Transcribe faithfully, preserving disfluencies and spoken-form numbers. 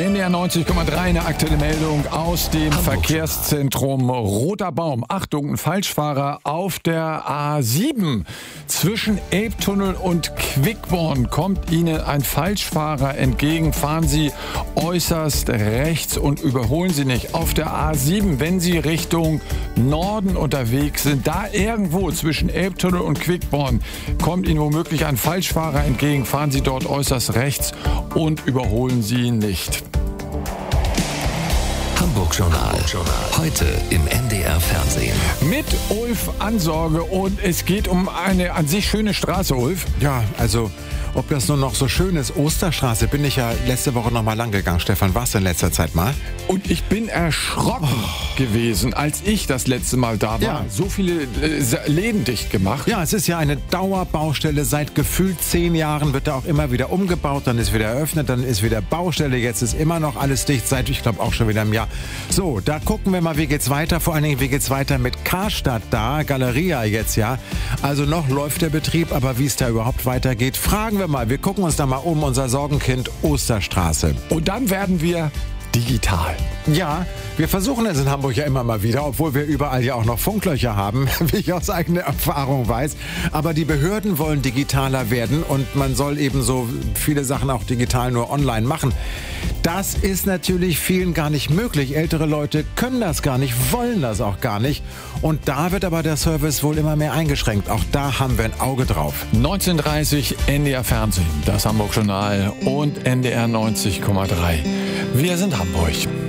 N D R neunzig Komma drei, eine aktuelle Meldung aus dem Hamburg. Verkehrszentrum Roter Baum. Achtung, ein Falschfahrer auf der A sieben. Zwischen Elbtunnel und Quickborn kommt Ihnen ein Falschfahrer entgegen. Fahren Sie äußerst rechts und überholen Sie nicht. Auf der A sieben, wenn Sie Richtung Norden unterwegs sind, da irgendwo zwischen Elbtunnel und Quickborn kommt Ihnen womöglich ein Falschfahrer entgegen. Fahren Sie dort äußerst rechts und überholen Sie nicht. Hamburg-Journal. Heute im N D R-Fernsehen. Mit Ulf Ansorge und es geht um eine an sich schöne Straße, Ulf. Ja, also ob das nur noch so schön ist, Osterstraße, bin ich ja letzte Woche noch mal lang gegangen. Stefan, warst du in letzter Zeit mal? Und ich bin erschrocken oh. gewesen, als ich das letzte Mal da war. Ja. So viele äh, Läden dicht gemacht. Ja, es ist ja eine Dauerbaustelle. Seit gefühlt zehn Jahren wird da auch immer wieder umgebaut. Dann ist wieder eröffnet, dann ist wieder Baustelle. Jetzt ist immer noch alles dicht, seit, ich glaube, auch schon wieder einem Jahr. So, da gucken wir mal, wie geht's weiter. Vor allen Dingen, wie geht's weiter mit Karstadt da, Galeria jetzt, ja. Also noch läuft der Betrieb, aber wie es da überhaupt weitergeht, fragen wir mal. Wir gucken uns da mal um, unser Sorgenkind Osterstraße. Und dann werden wir digital. Ja, wir versuchen es in Hamburg ja immer mal wieder, obwohl wir überall ja auch noch Funklöcher haben, wie ich aus eigener Erfahrung weiß. Aber die Behörden wollen digitaler werden und man soll eben so viele Sachen auch digital nur online machen. Das ist natürlich vielen gar nicht möglich. Ältere Leute können das gar nicht, wollen das auch gar nicht. Und da wird aber der Service wohl immer mehr eingeschränkt. Auch da haben wir ein Auge drauf. neunzehn Uhr dreißig N D R Fernsehen, das Hamburg-Journal und N D R neunzig Komma drei. Wir sind Hamburg.